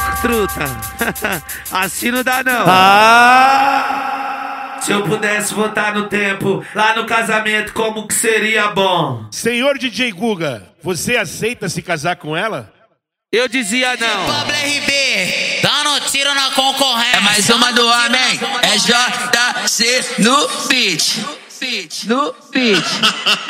louco, truta. Assim não dá, não. Se eu pudesse voltar no tempo, lá no casamento, como que seria bom? Senhor DJ Guga, você aceita se casar com ela? Eu dizia não. Pablo RB, dando tiro na concorrência. É mais uma do homem, é JC no beat. No beat.